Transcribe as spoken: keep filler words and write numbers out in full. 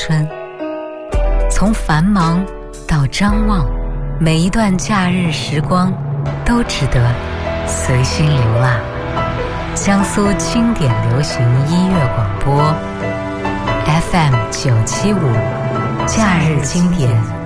春。从繁忙到张望，每一段假日时光都值得随心流浪。江苏经典流行音乐广播 F M 九七五，假日经典